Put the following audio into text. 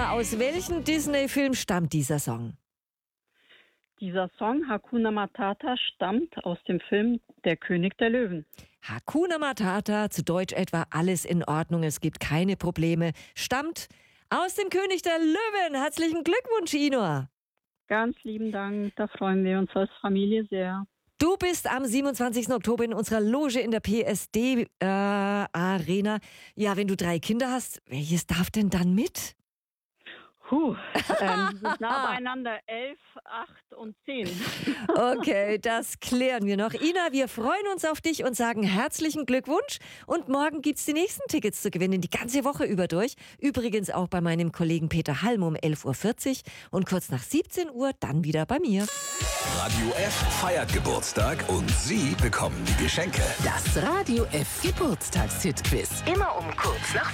Ina, aus welchem Disney-Film stammt dieser Song? Dieser Song Hakuna Matata stammt aus dem Film Der König der Löwen. Hakuna Matata, zu Deutsch etwa alles in Ordnung, es gibt keine Probleme, stammt aus dem König der Löwen. Herzlichen Glückwunsch, Ina. Ganz lieben Dank, da freuen wir uns als Familie sehr. Du bist am 27. Oktober in unserer Loge in der PSD Arena. Ja, wenn du 3 Kinder hast, welches darf denn dann mit? Wir sind nah beieinander, 11, 8 und 10. Okay, das klären wir noch. Ina, wir freuen uns auf dich und sagen herzlichen Glückwunsch. Und morgen gibt es die nächsten Tickets zu gewinnen, die ganze Woche über durch. Übrigens auch bei meinem Kollegen Peter Halm um 11.40 Uhr und kurz nach 17 Uhr dann wieder bei mir. Radio F feiert Geburtstag und Sie bekommen die Geschenke. Das Radio F Geburtstagshit-Quiz. Immer um kurz nach